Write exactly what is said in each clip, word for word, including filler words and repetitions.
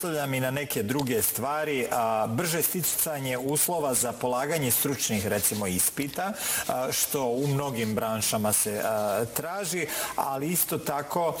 I na neke druge stvari, brže sticanje uslova za polaganje stručnih, recimo, ispita, što u mnogim branšama se traži, ali isto tako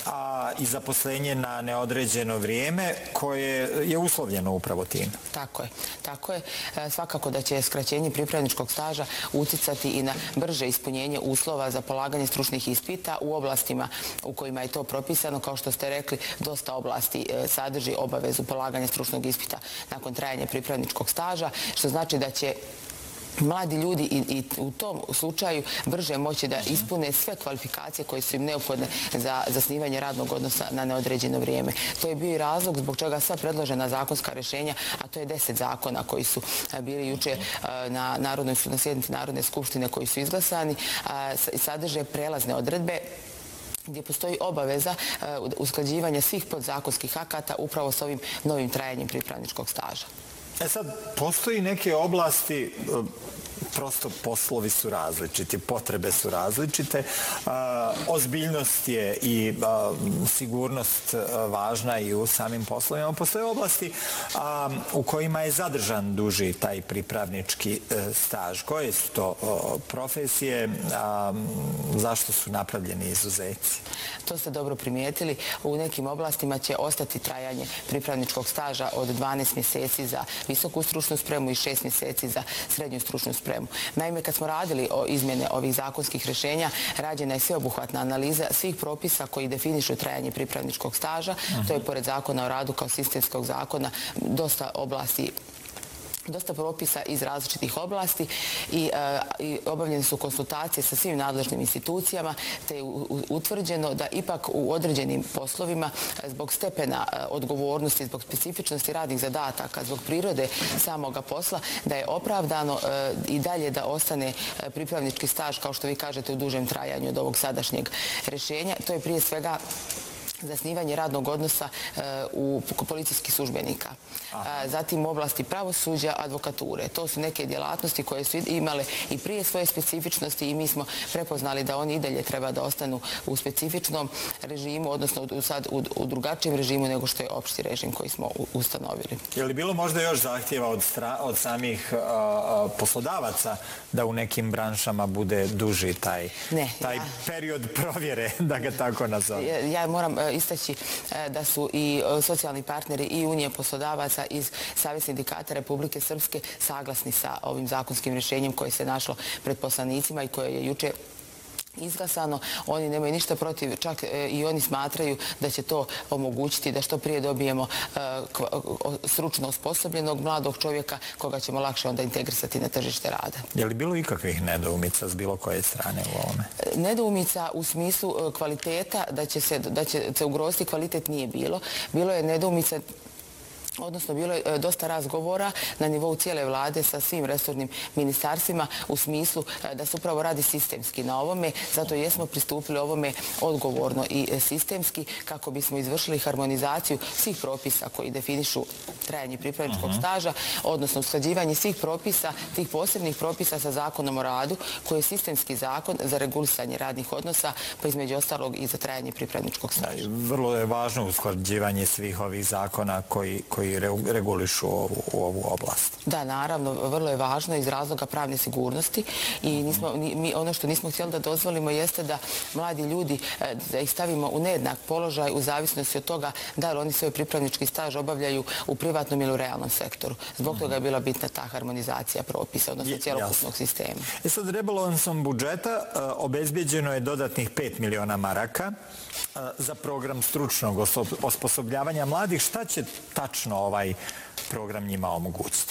i zaposlenje na neodređeno vrijeme koje je uslovljeno upravo tim. Tako je. Tako je. Svakako da će skraćenje pripravničkog staža uticati i na brže ispunjenje uslova za polaganje stručnih ispita u oblastima u kojima je to propisano. Kao što ste rekli, dosta oblasti sadrži obavezu polaganja stručnog ispita nakon trajanja pripravničkog staža, što znači da će mladi ljudi i u tom slučaju brže moći da ispune sve kvalifikacije koje su im neophodne za zasnivanje radnog odnosa na neodređeno vrijeme. To je bio i razlog zbog čega sva predložena zakonska rješenja, a to je deset zakona koji su bili juče na sjednici Narodne skupštine koji su izglasani, sadrže prelazne odredbe gdje postoji obaveza usklađivanja svih podzakonskih akata upravo s ovim novim trajanjem pripravničkog staža. E sad, postoji neke oblasti, prosto poslovi su različiti, potrebe su različite, ozbiljnost je i sigurnost važna i u samim poslovima. Postoje oblasti u kojima je zadržan duži taj pripravnički staž. Koje su to profesije, zašto su napravljeni izuzeci? To ste dobro primijetili. U nekim oblastima će ostati trajanje pripravničkog staža od dvanaest mjeseci za visoku stručnu spremu i šest mjeseci za srednju stručnu spremu. Naime, kad smo radili o izmjene ovih zakonskih rješenja, rađena je sveobuhvatna analiza svih propisa koji definišu trajanje pripravničkog staža. To je pored zakona o radu kao sistemskog zakona dosta oblasti dosta propisa iz različitih oblasti i obavljene su konsultacije sa svim nadležnim institucijama, te je utvrđeno da ipak u određenim poslovima zbog stepena odgovornosti, zbog specifičnosti radnih zadataka, zbog prirode samoga posla, da je opravdano i dalje da ostane pripravnički staž, kao što vi kažete, u dužem trajanju od ovog sadašnjeg rješenja. To je prije svega zasnivanje radnog odnosa u policijskih službenika. Zatim u oblasti pravosuđa, advokature. To su neke djelatnosti koje su imale i prije svoje specifičnosti i mi smo prepoznali da oni i dalje treba da ostanu u specifičnom režimu, odnosno sad u drugačijem režimu nego što je opšti režim koji smo ustanovili. Je li bilo možda još zahtjeva od samih poslodavaca da u nekim branšama bude duži taj period provjere, da ga tako nazove? Ja moram istaći da su i socijalni partneri i Unije poslodavaca iz Savez sindikata Republike Srpske saglasni sa ovim zakonskim rješenjem koje se našlo pred poslanicima i koje je juče izglasano. Oni nemaju ništa protiv, čak i oni smatraju da će to omogućiti da što prije dobijemo stručno osposobljenog mladog čovjeka koga ćemo lakše onda integrisati na tržište rada. Je li bilo ikakvih nedoumica s bilo koje strane u ovome? Nedoumica u smislu kvaliteta, da će se ugroziti kvalitet, nije bilo. Bilo je nedoumica, odnosno bilo je dosta razgovora na nivou cijele vlade sa svim resornim ministarstvima u smislu da se upravo radi sistemski na ovome. Zato jesmo pristupili ovome odgovorno i sistemski kako bismo izvršili harmonizaciju svih propisa koji definišu trajanje pripravničkog staža, odnosno usklađivanje svih propisa, tih posebnih propisa sa zakonom o radu, koji je sistemski zakon za regulisanje radnih odnosa, pa između ostalog i za trajanje pripravničkog staža. Vrlo je važno usklađivanje svih ovih zakona koji koji regulišu ovu oblast. Da, naravno, vrlo je važno iz razloga pravne sigurnosti i ono što nismo htjeli da dozvolimo jeste da mladi ljudi, da ih stavimo u nejednak položaj u zavisnosti od toga da li oni svoj pripravnički staž obavljaju u privatnom ili u realnom sektoru. Zbog toga je bila bitna ta harmonizacija propisa, odnosno cijelokupnog sistema. E sad, rebalansom budžeta obezbijeđeno je dodatnih pet miliona maraka za program stručnog osposobljavanja mladih. Šta će tačno ovaj program njima omogućiti?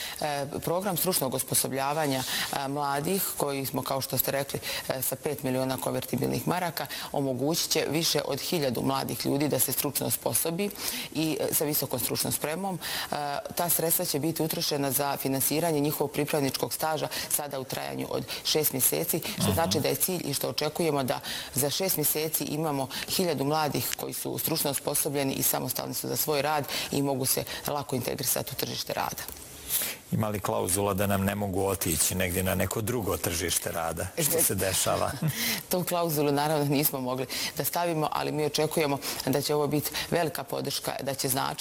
Program stručnog osposobljavanja mladih, koji smo, kao što ste rekli, sa pet miliona konvertibilnih maraka, omogućit će više od hiljadu mladih ljudi da se stručno osposobi i sa visokom stručnom spremom. Ta sredstva će biti utrošena za finansiranje njihovog pripravničkog staža sada u trajanju od šest mjeseci, što znači da je cilj i što očekujemo da za šest mjeseci imamo hiljadu mladih koji su stručno osposobljeni i samostalni su za svoj rad i mogu se lako integrisati u tržište rada. Ima li klauzula da nam ne mogu otići negdje na neko drugo tržište rada? Što se dešava? Tu klauzulu naravno nismo mogli da stavimo, ali mi očekujemo da će ovo biti velika podrška, da će značiti